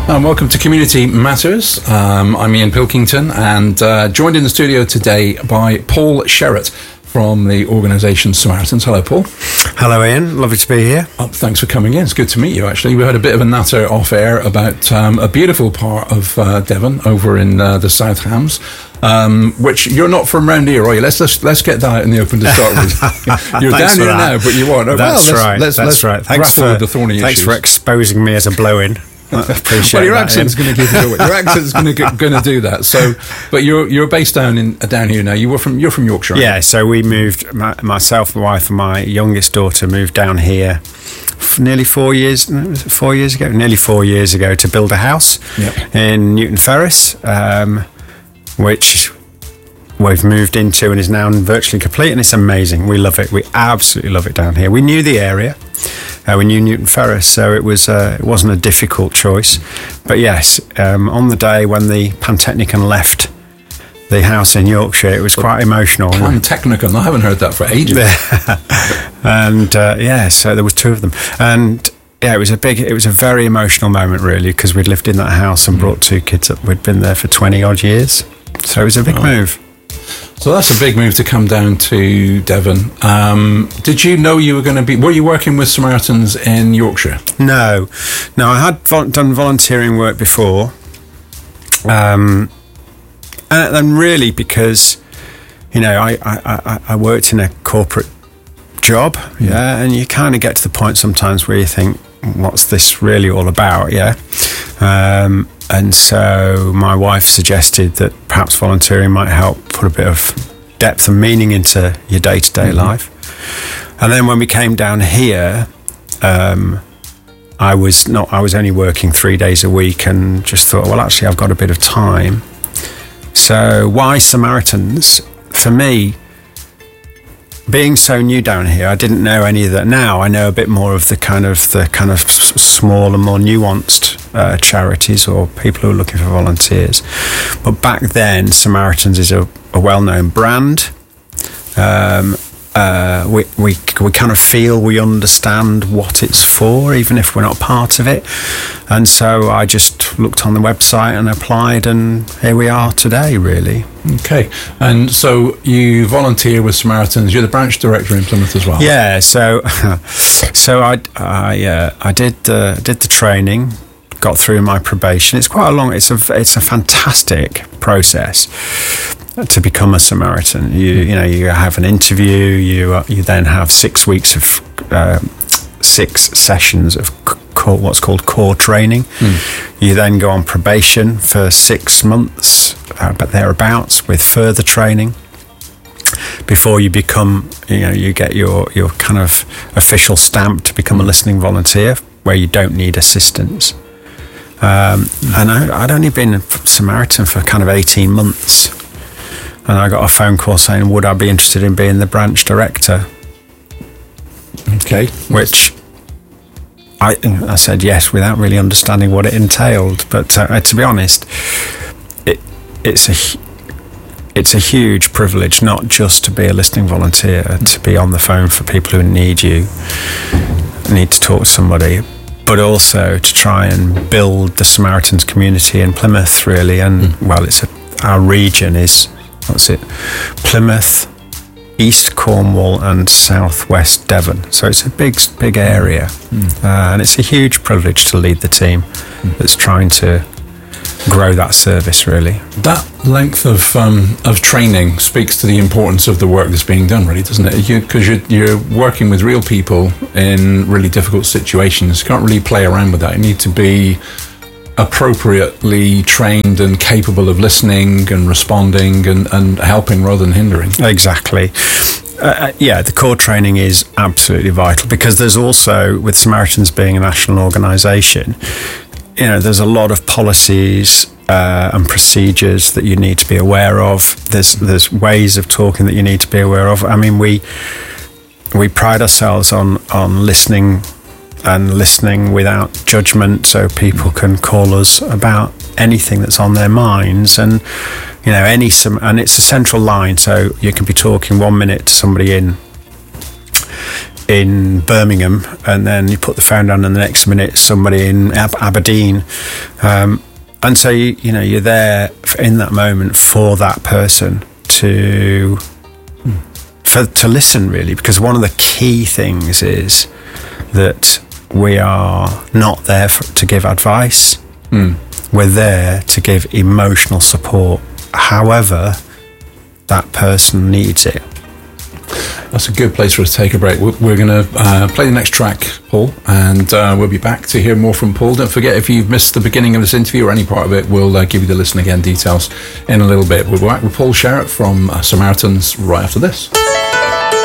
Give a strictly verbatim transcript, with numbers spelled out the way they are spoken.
And welcome to Community Matters. Um, I'm Ian Pilkington, and uh, joined in the studio today by Paul Sherratt from the organisation Samaritans. Hello, Paul. Hello, Ian. Lovely to be here. Oh, thanks for coming in. It's good to meet you, actually. We had a bit of a natter off air about um, a beautiful part of uh, Devon over in uh, the South Hams, um, which you're not from round here, are you? Let's let's, let's get that out in the open to start with. You're down here now, but you aren't. That's well, let's, right. Let's, That's let's right. Thanks grapple for, with the thorny thanks issues. for exposing me as a blow-in. I appreciate well, your that, accent's going to give you away. Your accent's going to going to do that. So, but you're you're based down in uh, down here now. You were from you're from Yorkshire. Yeah. So we moved. My, myself, my wife, and my youngest daughter moved down here f- nearly four years. no, Was it four years ago? Nearly four years ago to build a house Yep. in Newton Ferris, um, which we've moved into and is now virtually complete, and it's amazing. We love it. We absolutely love it down here. We knew the area. Uh, we knew Newton Ferris, so it was uh, it wasn't a difficult choice. But yes, um, on the day when the Pantechnicon left the house in Yorkshire, it was quite emotional. Pantechnicon. I haven't heard that for ages. and uh, yeah, so there was two of them, and yeah, it was a big, it was a very emotional moment, really, because we'd lived in that house and brought two kids up. We'd been there for twenty odd years, so it was a big Oh. move. So that's a big move to come down to Devon. Um, did you know you were going to be? Were you working with Samaritans in Yorkshire? No, no, I had vol- done volunteering work before, um, and, and really because, you know, I, I, I, I worked in a corporate job, yeah, and you kind of get to the point sometimes where you think, what's this really all about, yeah? Um, and so my wife suggested that perhaps volunteering might help put a bit of depth and meaning into your day-to-day Mm-hmm. life. And then when we came down here, um, I was not. I was only working three days a week, and just thought, well, actually, I've got a bit of time. So why Samaritans? For me, being so new down here, I didn't know any of that. Now I know a bit more of the kind of the kind of s- small and more nuanced uh, charities or people who are looking for volunteers. But back then, Samaritans is a, a well-known brand. Um, uh, we we we kind of feel we understand what it's for, even if we're not part of it. And so I just looked on the website and applied, and here we are today, really. Okay. And so you volunteer with Samaritans. You're the branch director in Plymouth as well. Yeah, so so I I uh, I did the did the training, got through my probation. It's quite a long. It's a it's a fantastic process to become a Samaritan. You you know you have an interview. You uh, you then have six weeks of uh, six sessions of c- core, what's called core training. Mm. You then go on probation for six months, uh, but thereabouts, with further training before you become, you know, you get your, your kind of official stamp to become a listening volunteer, where you don't need assistance. Um, and I, I'd only been a Samaritan for kind of eighteen months, and I got a phone call saying, would I be interested in being the branch director? Okay. Which I I said yes without really understanding what it entailed. But uh, to be honest, it it's a hu- it's a huge privilege, not just to be a listening volunteer, to be on the phone for people who need you, need to talk to somebody, but also to try and build the Samaritans community in Plymouth, really. And Mm. well, it's a, our region is, what's it, Plymouth, East Cornwall and Southwest Devon. So it's a big, big area. Mm. Uh, and it's a huge privilege to lead the team Mm. that's trying to grow that service, really. That length of um, of training speaks to the importance of the work that's being done, really, doesn't it? Because you, you're, you're working with real people in really difficult situations. You can't really play around with that. You need to be appropriately trained and capable of listening and responding and, and helping rather than hindering. Exactly. Uh, yeah, the core training is absolutely vital, because there's also, with Samaritans being a national organisation, you know, there's a lot of policies uh, and procedures that you need to be aware of. There's there's ways of talking that you need to be aware of. I mean, we we pride ourselves on on listening and listening without judgment, so people can call us about anything that's on their minds. And you know, any some and it's a central line, so you can be talking one minute to somebody in in Birmingham, and then you put the phone down, and the next minute somebody in Ab- Aberdeen. Um, and so, you, you know, you're there in that moment for that person to for to listen, really, because one of the key things is that we are not there for, to give advice. Mm. We're there to give emotional support, however that person needs it. That's a good place for us to take a break. We're, we're going to uh, play the next track, Paul, and uh, we'll be back to hear more from Paul. Don't forget, if you've missed the beginning of this interview or any part of it, we'll uh, give you the listen again details in a little bit. We'll be back with Paul Sherratt from uh, Samaritans right after this.